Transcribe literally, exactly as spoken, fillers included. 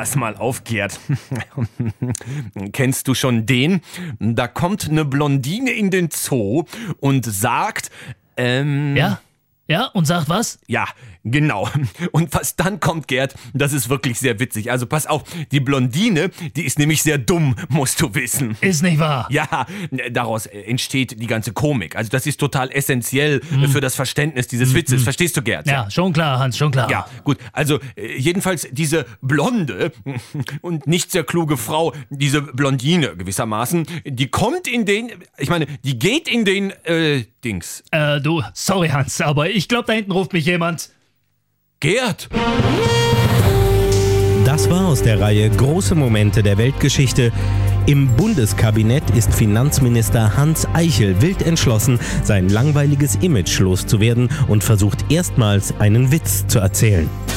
pass mal auf, Gerd. Kennst du schon den? Da kommt eine Blondine in den Zoo und sagt, ähm... Ja? Ja, und sagt was? Ja, genau. Und was dann kommt, Gerd, das ist wirklich sehr witzig. Also pass auf, die Blondine, die ist nämlich sehr dumm, musst du wissen. Ist nicht wahr? Ja, daraus entsteht die ganze Komik. Also das ist total essentiell mm. für das Verständnis dieses Witzes. Mm. Verstehst du, Gerd? Ja, schon klar, Hans, schon klar. Ja, gut. Also jedenfalls diese blonde und nicht sehr kluge Frau, diese Blondine gewissermaßen, die kommt in den, ich meine, die geht in den, äh, Dings. Äh, du, sorry, Hans, aber ich glaube, da hinten ruft mich jemand. Gerd! Das war aus der Reihe Große Momente der Weltgeschichte. Im Bundeskabinett ist Finanzminister Hans Eichel wild entschlossen, sein langweiliges Image loszuwerden und versucht erstmals einen Witz zu erzählen.